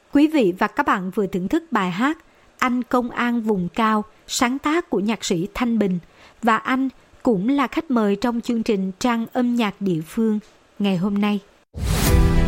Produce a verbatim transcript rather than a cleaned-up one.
Quý vị và các bạn vừa thưởng thức bài hát Anh Công An Vùng Cao, sáng tác của nhạc sĩ Thanh Bình, và anh cũng là khách mời trong chương trình Trang âm nhạc địa phương ngày hôm nay.